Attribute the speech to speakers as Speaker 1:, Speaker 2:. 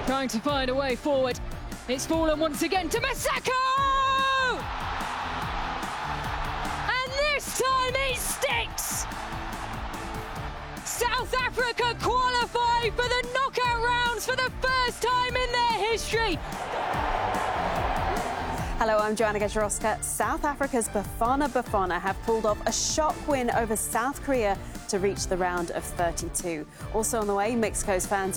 Speaker 1: trying to find a way forward. It's fallen once again to Maseko! And this time it sticks! South Africa qualify for the knockout rounds for the first time in their history.
Speaker 2: Hello, I'm Joanna Gajarowska. South Africa's Bafana Bafana have pulled off a shock win over South Korea to reach the round of 32. Also on the way, Mexico's fans